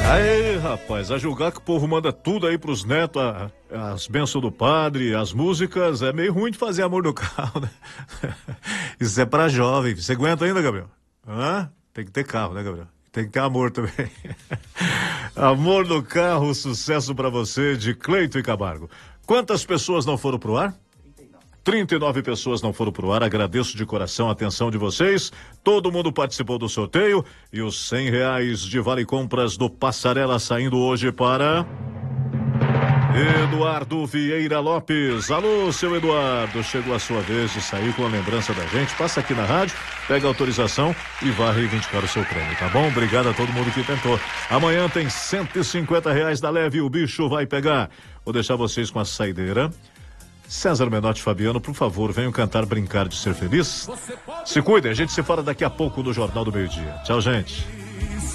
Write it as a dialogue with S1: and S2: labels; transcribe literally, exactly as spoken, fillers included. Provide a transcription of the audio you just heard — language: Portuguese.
S1: Aí, rapaz, a julgar que o povo manda tudo aí pros netos, a, as bênçãos do padre, as músicas, é meio ruim de fazer amor no carro, né? Isso é pra jovem. Você aguenta ainda, Gabriel? Hã? Tem que ter carro, né, Gabriel? Tem que ter amor também. Amor no carro, sucesso pra você, de Cleito e Camargo. Quantas pessoas não foram pro ar? trinta e nove pessoas não foram pro ar, agradeço de coração a atenção de vocês, todo mundo participou do sorteio e os cem reais de vale compras do Passarela saindo hoje para Eduardo Vieira Lopes. Alô, seu Eduardo, chegou a sua vez de sair com a lembrança da gente, passa aqui na rádio, pega a autorização e vá reivindicar o seu prêmio, tá bom? Obrigado a todo mundo que tentou. Amanhã tem cento e cinquenta reais da Leve, o bicho vai pegar. Vou deixar vocês com a saideira. César Menotti e Fabiano, por favor, venham cantar Brincar de Ser Feliz. Se cuidem, a gente se fala daqui a pouco no Jornal do Meio-Dia. Tchau, gente.